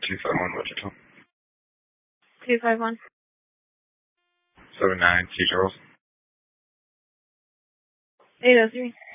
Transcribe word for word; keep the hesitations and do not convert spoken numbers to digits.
two five one, what's your time? two five one. seven nine, T Charles. eight oh three.